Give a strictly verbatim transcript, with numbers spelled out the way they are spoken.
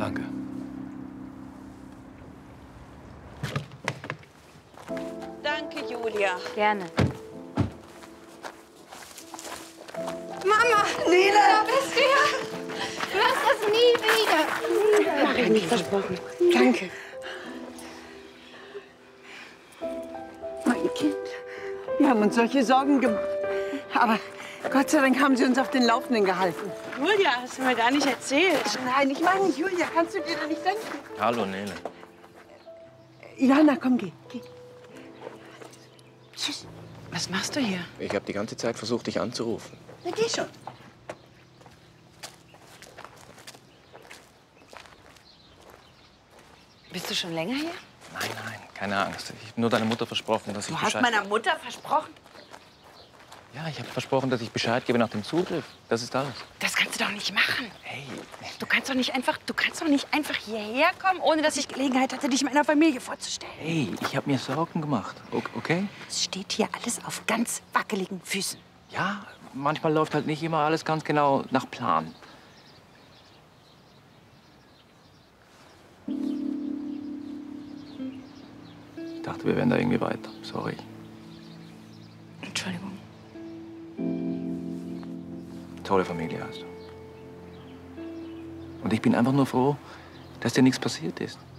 Danke. Danke, Julia. Gerne. Mama! Nele! Da bist du ja! Du hörst das nie wieder. Hab ich nicht versprochen. Danke. Mein Kind, wir haben uns solche Sorgen gemacht. Aber Gott sei Dank haben Sie uns auf den Laufenden gehalten. Julia, hast du mir gar nicht erzählt. Nein, ich meine nicht, Julia, kannst du dir da nicht denken? Hallo, Nele. Johanna, komm, geh, geh. Tschüss. Was machst du hier? Ich habe die ganze Zeit versucht, dich anzurufen. Na, geh schon. Bist du schon länger hier? Nein, nein, keine Angst. Ich habe nur deiner Mutter versprochen, dass ich Du hast Bescheid... meiner Mutter versprochen? Ja, ich habe versprochen, dass ich Bescheid gebe nach dem Zugriff. Das ist alles. Das kannst du doch nicht machen. Hey, Du kannst doch nicht einfach, du kannst doch nicht einfach hierher kommen, ohne dass ich Gelegenheit hatte, dich meiner Familie vorzustellen. hey, ich habe mir Sorgen gemacht, O- okay? Es steht hier alles auf ganz wackeligen Füßen. Ja, manchmal läuft halt nicht immer alles ganz genau nach Plan. Ich dachte, wir wären da irgendwie weiter. Sorry. Entschuldigung. Tolle Familie hast du. Und ich bin einfach nur froh, dass dir nichts passiert ist.